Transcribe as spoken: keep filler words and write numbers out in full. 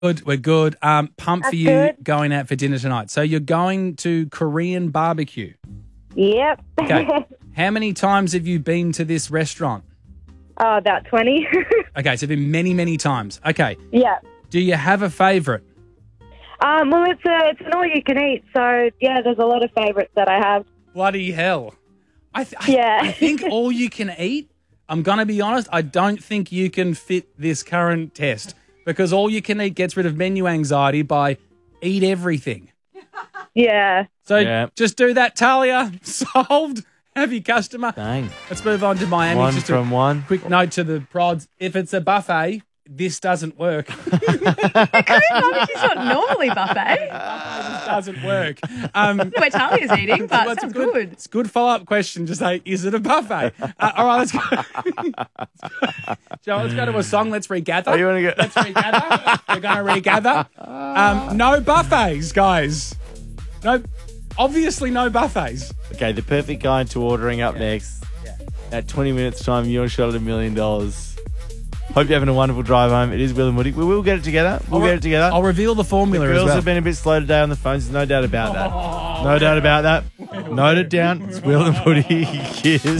Good, we're good. Um, pumped for That's you good. going out for dinner tonight. So you're going to Korean barbecue. Yep. Okay. How many times have you been to this restaurant? Oh, about twenty. Okay, so been many, many times. Okay. Yeah. Do you have a favourite? Um, well, it's a, it's an all you can eat. So, yeah, there's a lot of favourites that I have. Bloody hell. I, th- I- Yeah. I think all you can eat, I'm going to be honest, I don't think you can fit this current test because all you can eat gets rid of menu anxiety by eat everything. Yeah. So Yeah. just do that, Talia. Solved. Have your customer. Dang. Let's move on to Miami. One Just from a one. quick note to the prods. If it's a buffet, this doesn't work. Korean barbecue's not normally buffet. This doesn't work. Um, Where Talia's eating, but well, it's a sounds good, good. It's a good follow-up question. Just say, is it a buffet? Uh, all right, let's go. Joe, let's go to a song. Let's regather. Oh, you wanna go- Let's regather. We're going to regather. Um, no buffets, guys. No, obviously no buffets. Okay, the perfect guide to ordering up next. Yeah. At twenty minutes' time, you're shot at a million dollars. Hope you're having a wonderful drive home. It is Will and Woody. We will get it together. We'll I'll get re- it together. I'll reveal the The formula as girls well. have been a bit slow today on the phones. There's no doubt about that. No doubt about that. Note it down. It's Will and Woody. Cheers.